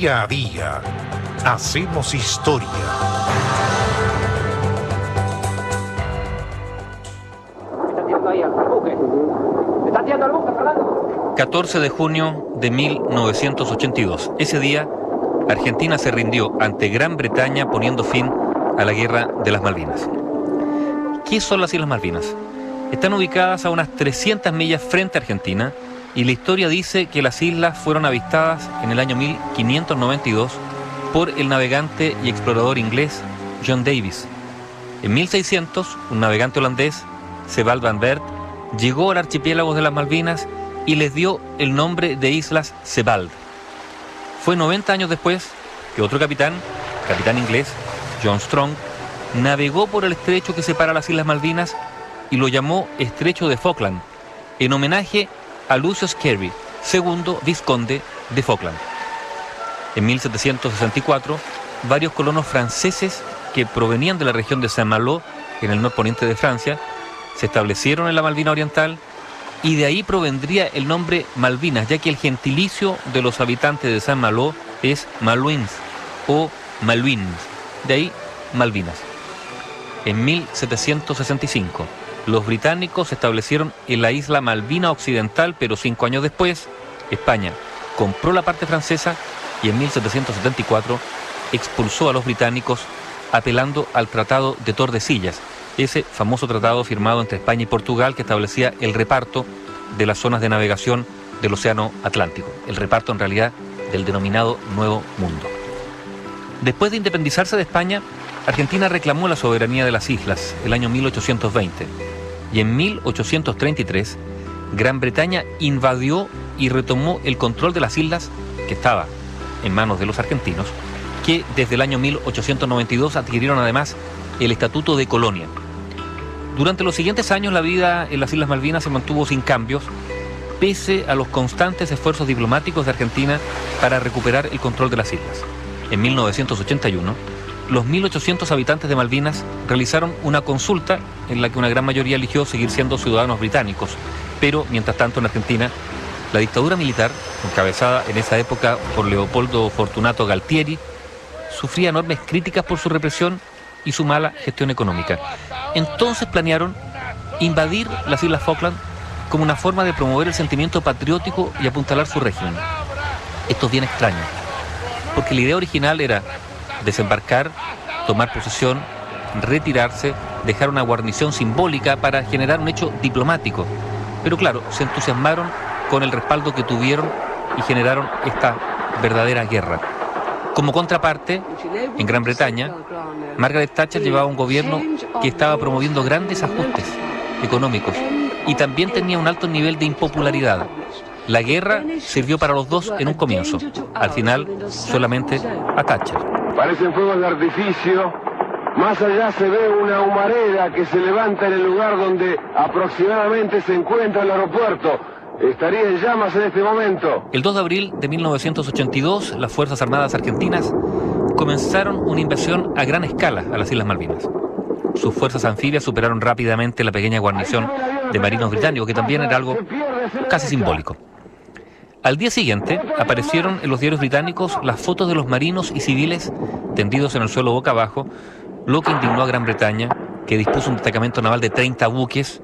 Día a día hacemos historia. Está tirando ahí al buque. Está tirando al buque, Fernando. 14 de junio de 1982. Ese día, Argentina se rindió ante Gran Bretaña poniendo fin a la Guerra de las Malvinas. ¿Qué son las Islas Malvinas? Están ubicadas a unas 300 millas frente a Argentina y la historia dice que las islas fueron avistadas en el año 1592 por el navegante y explorador inglés John Davis. En 1600, un navegante holandés, Sebald van Werth, llegó al archipiélago de las Malvinas y les dio el nombre de Islas Sebald. Fue 90 años después que otro capitán inglés, John Strong, navegó por el estrecho que separa las Islas Malvinas y lo llamó Estrecho de Falkland, en homenaje a Lucius Carey, segundo vizconde de Falkland. En 1764, varios colonos franceses que provenían de la región de Saint-Malo, en el norponiente de Francia, se establecieron en la Malvina Oriental y de ahí provendría el nombre Malvinas, ya que el gentilicio de los habitantes de Saint-Malo es Malouins o Malouins, de ahí Malvinas. En 1765, los británicos se establecieron en la isla Malvina Occidental, pero 5 años después, España compró la parte francesa y en 1774 expulsó a los británicos apelando al Tratado de Tordesillas, ese famoso tratado firmado entre España y Portugal que establecía el reparto de las zonas de navegación del Océano Atlántico, el reparto en realidad del denominado Nuevo Mundo. Después de independizarse de España, Argentina reclamó la soberanía de las islas el año 1820 y en 1833 Gran Bretaña invadió y retomó el control de las islas que estaba en manos de los argentinos, que desde el año 1892 adquirieron además el estatuto de colonia. Durante los siguientes años la vida en las Islas Malvinas se mantuvo sin cambios, pese a los constantes esfuerzos diplomáticos de Argentina para recuperar el control de las islas. En 1981, los 1.800 habitantes de Malvinas realizaron una consulta en la que una gran mayoría eligió seguir siendo ciudadanos británicos, pero mientras tanto en Argentina, la dictadura militar, encabezada en esa época por Leopoldo Fortunato Galtieri, sufría enormes críticas por su represión y su mala gestión económica. Entonces planearon invadir las Islas Falkland como una forma de promover el sentimiento patriótico y apuntalar su régimen. Esto es bien extraño, porque la idea original era desembarcar, tomar posesión, retirarse, dejar una guarnición simbólica para generar un hecho diplomático. Pero claro, se entusiasmaron con el respaldo que tuvieron y generaron esta verdadera guerra. Como contraparte, en Gran Bretaña, Margaret Thatcher llevaba un gobierno que estaba promoviendo grandes ajustes económicos y también tenía un alto nivel de impopularidad. La guerra sirvió para los dos en un comienzo, al final solamente a Thatcher. Parecen fuegos de artificio. Más allá se ve una humareda que se levanta en el lugar donde aproximadamente se encuentra el aeropuerto. Estaría en llamas en este momento. El 2 de abril de 1982, las Fuerzas Armadas Argentinas comenzaron una invasión a gran escala a las Islas Malvinas. Sus fuerzas anfibias superaron rápidamente la pequeña guarnición de marinos británicos, que también era algo casi simbólico. Al día siguiente, aparecieron en los diarios británicos las fotos de los marinos y civiles tendidos en el suelo boca abajo, lo que indignó a Gran Bretaña, que dispuso un destacamento naval de 30 buques